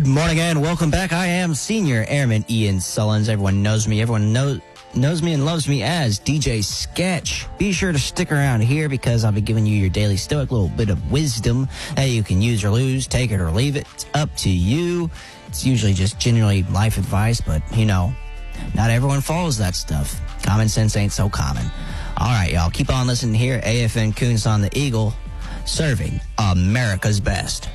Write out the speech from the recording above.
Good morning and welcome back. I am Senior Airman Ian Sullins. Everyone knows me. Everyone knows me and loves me as DJ Sketch. Be sure to stick around here because I'll be giving you your daily stoic little bit of wisdom that you can use or lose, take it or leave it. It's up to you. It's usually just generally life advice, but, not everyone follows that stuff. Common sense ain't so common. All right, y'all, keep on listening here. AFN Coons on the Eagle, serving America's best.